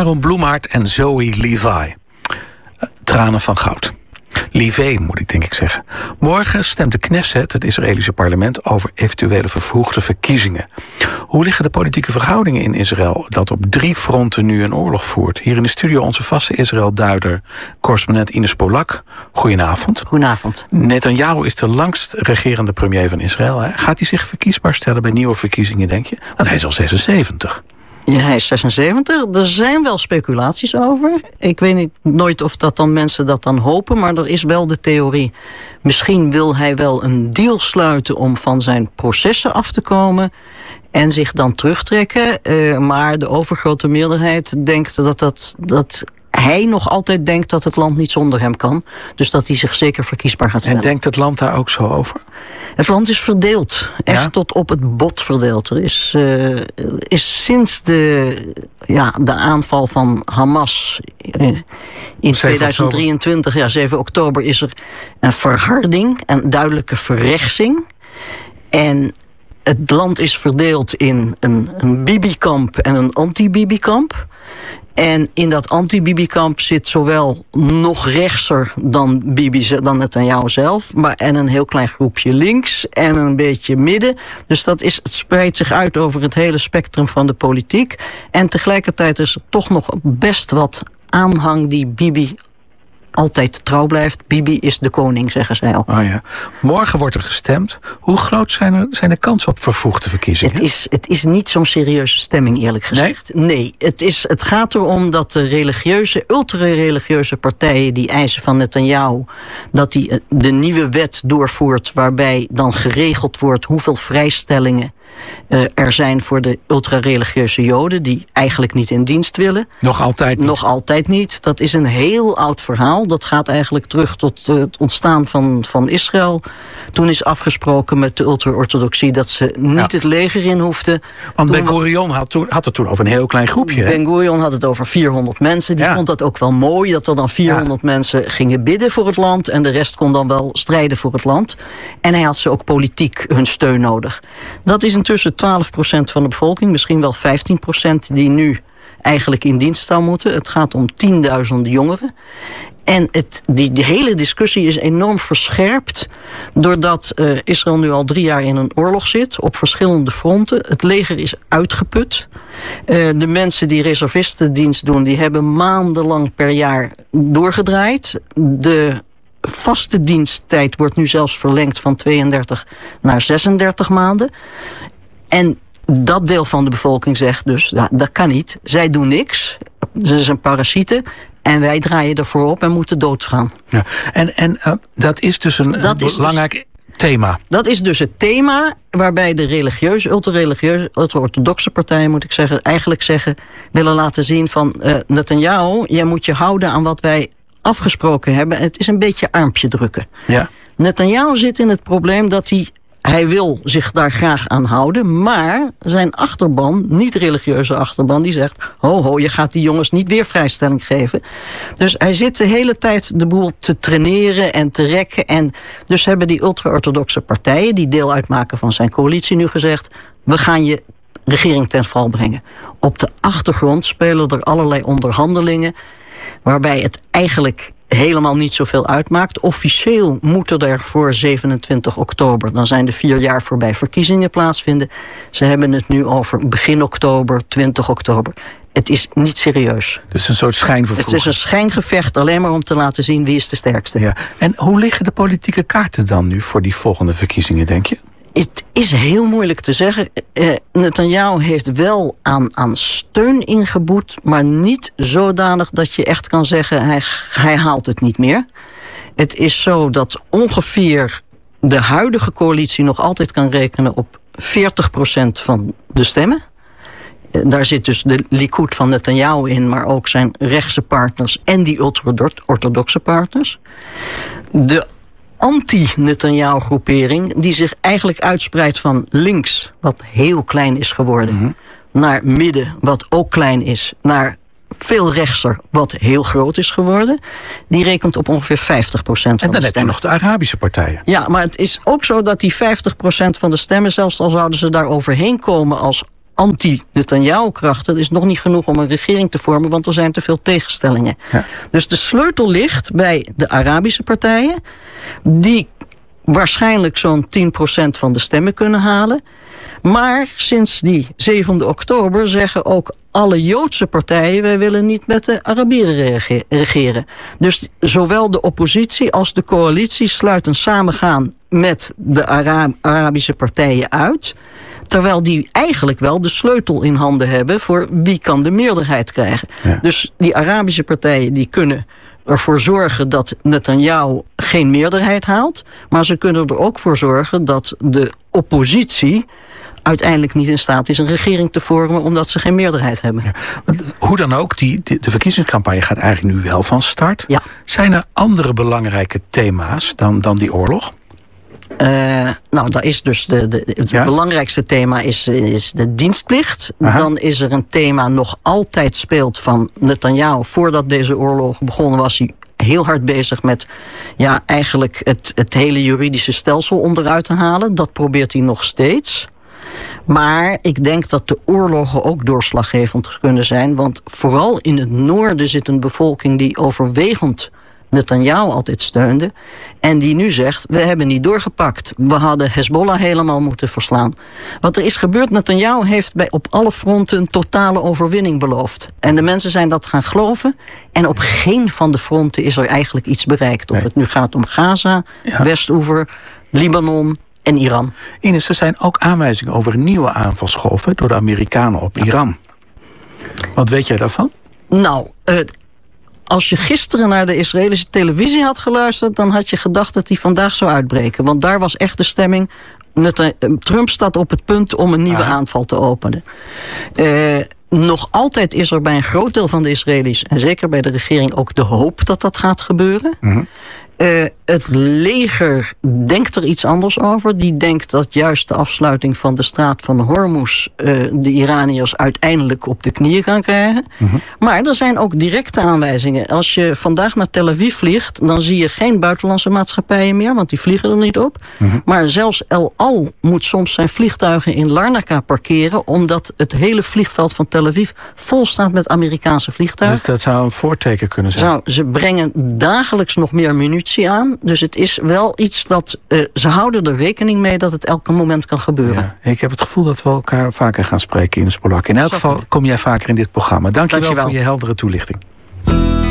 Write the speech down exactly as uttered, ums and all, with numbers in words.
Aaron Blumhardt en Zoe Levi. Tranen van goud. Levi, moet ik denk ik zeggen. Morgen stemt de Knesset, het Israëlische parlement, over eventuele vervroegde verkiezingen. Hoe liggen de politieke verhoudingen in Israël, dat op drie fronten nu een oorlog voert? Hier in de studio onze vaste Israël-duider, correspondent Ines Polak. Goedenavond. Goedenavond. Netanyahu is de langst regerende premier van Israël. Hè? Gaat hij zich verkiesbaar stellen bij nieuwe verkiezingen, denk je? Want hij is al zesenzeventig. Ja, hij is zesenzeventig. Er zijn wel speculaties over. Ik weet niet, nooit of dat dan mensen dat dan hopen, maar er is wel de theorie. Misschien wil hij wel een deal sluiten om van zijn processen af te komen en zich dan terugtrekken. Uh, maar de overgrote meerderheid denkt dat dat... dat hij nog altijd denkt dat het land niet zonder hem kan. Dus dat hij zich zeker verkiesbaar gaat stellen. En denkt het land daar ook zo over? Het land is verdeeld. Echt ja? Tot op het bot verdeeld. Er is, uh, is sinds de, ja, de aanval van Hamas uh, in tweeduizend drieëntwintig, ja, zeven oktober, is er een verharding, een duidelijke verrechtsing. En het land is verdeeld in een, een Bibi-kamp en een anti-Bibi-kamp. En in dat anti-Bibi-kamp zit zowel nog rechtser dan Bibi, dan Netanyahu zelf, maar en een heel klein groepje links en een beetje midden. Dus dat is, het spreidt zich uit over het hele spectrum van de politiek. En tegelijkertijd is er toch nog best wat aanhang die Bibi altijd trouw blijft. Bibi is de koning, zeggen zij al. Oh ja. Morgen wordt er gestemd. Hoe groot zijn, er, zijn de kansen op vervroegde verkiezingen? Het is, het is niet zo'n serieuze stemming, eerlijk gezegd. Nee, nee het, is, het gaat erom dat de religieuze, ultra-religieuze partijen die eisen van Netanyahu dat hij de nieuwe wet doorvoert waarbij dan geregeld wordt hoeveel vrijstellingen Uh, er zijn voor de ultra-religieuze Joden die eigenlijk niet in dienst willen. Nog altijd niet? Nog altijd niet. Dat is een heel oud verhaal. Dat gaat eigenlijk terug tot uh, het ontstaan van, van Israël. Toen is afgesproken met de ultra-orthodoxie dat ze niet ja. het leger in hoefden. Want Ben-Gurion had, toen, had het toen over een heel klein groepje. Ben-Gurion had het over vierhonderd mensen. Die ja. vond dat ook wel mooi, dat er dan vierhonderd ja. mensen gingen bidden voor het land en de rest kon dan wel strijden voor het land. En hij had ze ook politiek hun steun nodig. Dat is intussen twaalf procent van de bevolking, misschien wel vijftien procent die nu eigenlijk in dienst zou moeten. Het gaat om tienduizenden jongeren. En het, die, die hele discussie is enorm verscherpt doordat uh, Israël nu al drie jaar in een oorlog zit op verschillende fronten. Het leger is uitgeput. Uh, de mensen die reservistendienst doen, die hebben maandenlang per jaar doorgedraaid. De vaste diensttijd wordt nu zelfs verlengd van tweeëndertig naar zesendertig maanden. En dat deel van de bevolking zegt dus, ja, dat kan niet. Zij doen niks. Ze zijn parasieten. En wij draaien ervoor op en moeten doodgaan. Ja. En, en uh, dat is dus een, een belangrijk dus, thema. Dat is dus het thema waarbij de religieuze, ultra-religieuze, ultra-orthodoxe partijen, moet ik zeggen, eigenlijk zeggen, willen laten zien van uh, Netanyahu, jij moet je houden aan wat wij afgesproken hebben. Het is een beetje armpje drukken. Ja. Netanyahu zit in het probleem dat hij Hij wil zich daar graag aan houden, maar zijn achterban, niet-religieuze achterban, die zegt, ho ho, je gaat die jongens niet weer vrijstelling geven. Dus hij zit de hele tijd de boel te traineren en te rekken. En dus hebben die ultra-orthodoxe partijen, die deel uitmaken van zijn coalitie, nu gezegd, we gaan je regering ten val brengen. Op de achtergrond spelen er allerlei onderhandelingen waarbij het eigenlijk helemaal niet zoveel uitmaakt. Officieel moeten er voor zevenentwintig oktober, dan zijn de vier jaar voorbij, verkiezingen plaatsvinden. Ze hebben het nu over begin oktober, twintig oktober. Het is niet serieus. Dus een soort schijnvervroeging. Het is een schijngevecht alleen maar om te laten zien wie is de sterkste. Ja. En hoe liggen de politieke kaarten dan nu voor die volgende verkiezingen, denk je? Het is heel moeilijk te zeggen. Uh, Netanyahu heeft wel aan, aan steun ingeboet, maar niet zodanig dat je echt kan zeggen, hij, hij haalt het niet meer. Het is zo dat ongeveer de huidige coalitie nog altijd kan rekenen op veertig procent van de stemmen. Uh, daar zit dus de Likud van Netanyahu in, maar ook zijn rechtse partners en die ultra-orthodoxe partners. De anti-Netanyahu-groepering die zich eigenlijk uitspreidt van links, wat heel klein is geworden, mm-hmm. naar midden, wat ook klein is, naar veel rechtser, wat heel groot is geworden, die rekent op ongeveer vijftig procent van de stemmen. En dan heb je nog de Arabische partijen. Ja, maar het is ook zo dat die vijftig procent van de stemmen, zelfs al zouden ze daar overheen komen als anti-Netanyahu-krachten is nog niet genoeg om een regering te vormen, want er zijn te veel tegenstellingen. Ja. Dus de sleutel ligt bij de Arabische partijen, die waarschijnlijk zo'n tien procent van de stemmen kunnen halen. Maar sinds die zevende oktober zeggen ook alle Joodse partijen, wij willen niet met de Arabieren regeren. Dus zowel de oppositie als de coalitie sluiten samengaan met de Ara- Arabische partijen uit. Terwijl die eigenlijk wel de sleutel in handen hebben voor wie kan de meerderheid krijgen. Ja. Dus die Arabische partijen die kunnen ervoor zorgen dat Netanyahu geen meerderheid haalt. Maar ze kunnen er ook voor zorgen dat de oppositie uiteindelijk niet in staat is een regering te vormen, omdat ze geen meerderheid hebben. Ja. Hoe dan ook, die, die, de verkiezingscampagne gaat eigenlijk nu wel van start. Ja. Zijn er andere belangrijke thema's dan, dan die oorlog? Uh, nou, dat is dus de, de, het ja? belangrijkste thema is, is de dienstplicht. Aha. Dan is er een thema nog altijd speelt van Netanyahu. Voordat deze oorlog begonnen was hij heel hard bezig met ja, eigenlijk het, het hele juridische stelsel onderuit te halen. Dat probeert hij nog steeds. Maar ik denk dat de oorlogen ook doorslaggevend kunnen zijn. Want vooral in het noorden zit een bevolking die overwegend Netanyahu altijd steunde. En die nu zegt, we hebben niet doorgepakt. We hadden Hezbollah helemaal moeten verslaan. Wat er is gebeurd, Netanyahu heeft bij op alle fronten een totale overwinning beloofd. En de mensen zijn dat gaan geloven. En op geen van de fronten is er eigenlijk iets bereikt. Of nee. het nu gaat om Gaza, ja. Westoever, Libanon en Iran. Ines, er zijn ook aanwijzingen over een nieuwe aanvalsgolven door de Amerikanen op ja. Iran. Wat weet jij daarvan? Nou, uh, als je gisteren naar de Israëlische televisie had geluisterd, dan had je gedacht dat die vandaag zou uitbreken. Want daar was echt de stemming. Trump staat op het punt om een nieuwe ah. aanval te openen. Uh, nog altijd is er bij een groot deel van de Israëli's, en zeker bij de regering, ook de hoop dat dat gaat gebeuren. Mm-hmm. Uh, het leger denkt er iets anders over. Die denkt dat juist de afsluiting van de straat van Hormuz uh, de Iraniërs uiteindelijk op de knieën kan krijgen. Mm-hmm. Maar er zijn ook directe aanwijzingen. Als je vandaag naar Tel Aviv vliegt, dan zie je geen buitenlandse maatschappijen meer, want die vliegen er niet op. Mm-hmm. Maar zelfs El Al moet soms zijn vliegtuigen in Larnaca parkeren, omdat het hele vliegveld van Tel Aviv vol staat met Amerikaanse vliegtuigen. Dus dat zou een voorteken kunnen zijn. Zou, ze brengen dagelijks nog meer munitie aan. Dus het is wel iets dat uh, ze houden er rekening mee dat het elke moment kan gebeuren. Ja, ik heb het gevoel dat we elkaar vaker gaan spreken, Ines Polak. In elk geval kom jij vaker in dit programma. Dank je wel voor je heldere toelichting.